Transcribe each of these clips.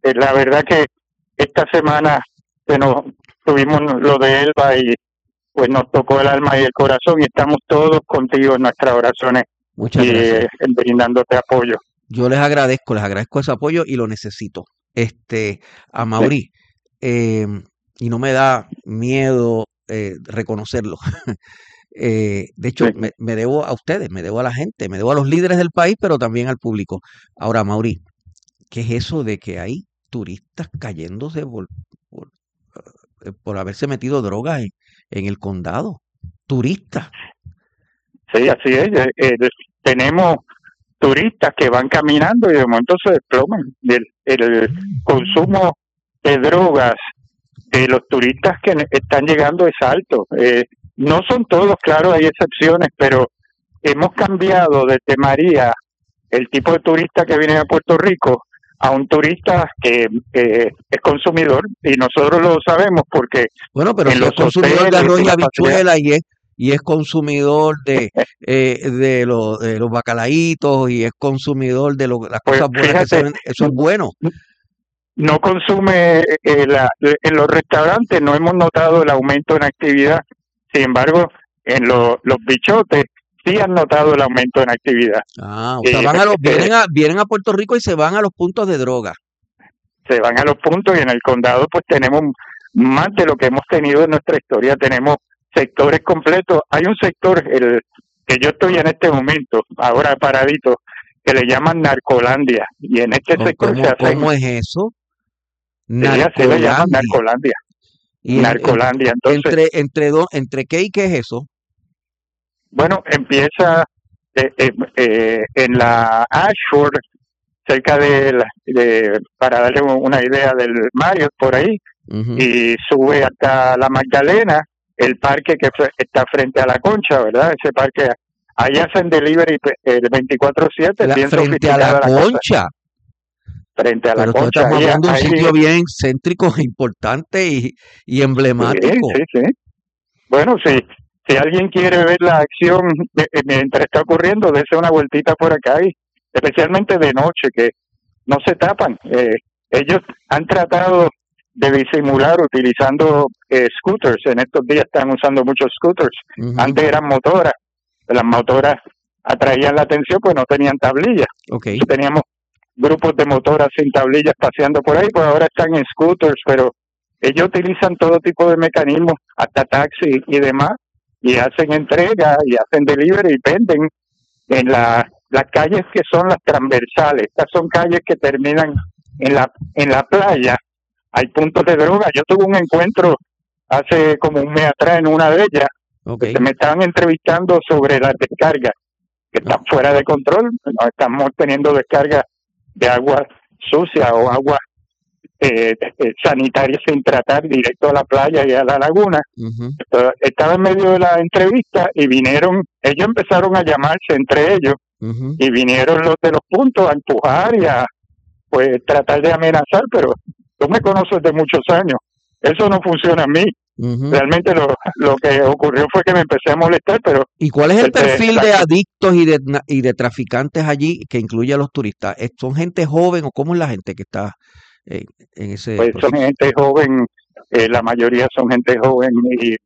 la verdad que esta semana que nos tuvimos lo de Elba y pues nos tocó el alma y el corazón y estamos todos contigo en nuestras oraciones Muchas y gracias. brindándote apoyo. Yo les agradezco ese apoyo y lo necesito. A Sí, Mauri, eh, y no me da miedo reconocerlo. De hecho, sí. me debo a ustedes, me debo a la gente, me debo a los líderes del país, pero también al público. Ahora, Mauri, ¿qué es eso de que hay turistas cayéndose por haberse metido droga en el condado? Turistas. Sí, así es. Tenemos turistas que van caminando y de momento se desploman. El consumo de drogas de los turistas que están llegando es alto. No son todos, claro, hay excepciones, pero hemos cambiado desde María el tipo de turista que viene a Puerto Rico a un turista que es consumidor y nosotros lo sabemos porque Bueno, pero en si es los consumidor de hoteles arroz y y las facilidades, habichuela y es consumidor de los bacalaitos y es consumidor de las pues cosas buenas que se fíjate, venden, eso es bueno. no consume en los restaurantes, no hemos notado el aumento en actividad. Sin embargo, en los bichotes sí han notado el aumento en actividad. Ah, o sea, Eh, eh, vienen a Puerto Rico y se van a los puntos de droga. Se van a los puntos y en el condado pues tenemos más de lo que hemos tenido en nuestra historia. Tenemos sectores completos. Hay un sector, el que yo estoy en este momento, ahora paradito, que le llaman Narcolandia. Y en este sector se hacen, ¿Cómo es eso? sí, así le llaman Narcolandia. Narcolandia. Y Narcolandia. Entonces, entre qué y qué es eso? bueno, empieza en la Ashford, cerca para darle una idea del Marriott por ahí, Ujú. y sube hasta la Magdalena, el parque que está frente a la Concha, ¿verdad? Ese parque, ahí hacen delivery el 24/7, bien Frente a la sofisticada la cosa, Concha. frente a la Pero esto Concha. estamos hablando de un Ahí, sitio bien céntrico, importante y sí, emblemático. sí, sí. Bueno, si alguien quiere ver la acción mientras está ocurriendo, dése una vueltita por acá y especialmente de noche, que no se tapan. Ellos han tratado de disimular utilizando scooters. En estos días están usando muchos scooters. Ujú. Antes eran motoras. Las motoras atraían la atención pues no tenían tablillas. Ok. Entonces teníamos grupos de motoras sin tablillas paseando por ahí, pues ahora están en scooters, pero ellos utilizan todo tipo de mecanismos, hasta taxi y demás, y hacen entrega y hacen delivery y venden en las calles que son las transversales. Estas son calles que terminan en la playa. Hay puntos de droga. Yo tuve un encuentro hace como un mes atrás en una de ellas, Ok. que se me estaban entrevistando sobre las descargas que Ah, están fuera de control. No estamos teniendo descargas de agua sucia o agua sanitaria sin tratar directo a la playa y a la laguna. ujú. Estaba en medio de la entrevista y ellos empezaron a llamarse entre ellos Ujú, y vinieron los de los puntos a empujar y a pues tratar de amenazar, pero tú me conoces de muchos años, eso no funciona a mí. ujú. Realmente lo que ocurrió fue que me empecé a molestar, pero ¿Y cuál es el el, perfil la, de adictos y de traficantes allí que incluye a los turistas? ¿Son gente joven o cómo es la gente que está eh, en ese pues son proceso? gente joven, la mayoría son gente joven y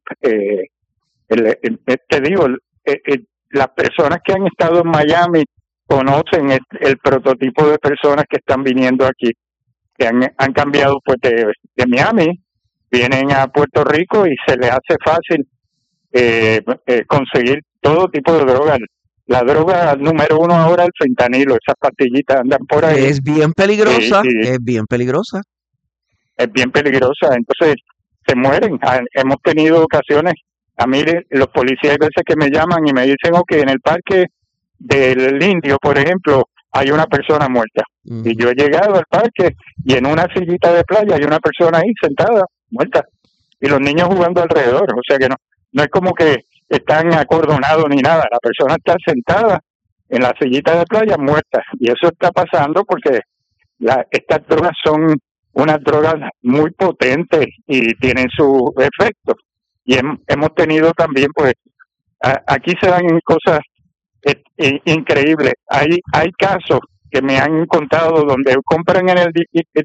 te digo, las personas que han estado en Miami conocen el prototipo de personas que están viniendo aquí, que han cambiado pues de Miami, vienen a Puerto Rico y se les hace fácil conseguir todo tipo de drogas. La droga número uno ahora es el fentanilo, esas pastillitas andan por ahí y Es bien peligrosa. es bien peligrosa, entonces se mueren. Hemos tenido ocasiones, a mí los policías hay veces que me llaman y me dicen, ok, en el parque del Indio, por ejemplo, hay una persona muerta. Y Ujú. yo he llegado al parque y en una sillita de playa hay una persona ahí sentada, muerta, y los niños jugando alrededor, o sea que no es como que están acordonados ni nada, la persona está sentada en la sillita de playa muerta, y eso está pasando porque estas drogas son unas drogas muy potentes y tienen su efecto. Y hemos tenido también, pues, aquí se dan cosas increíbles. Hay casos que me han contado donde compran en el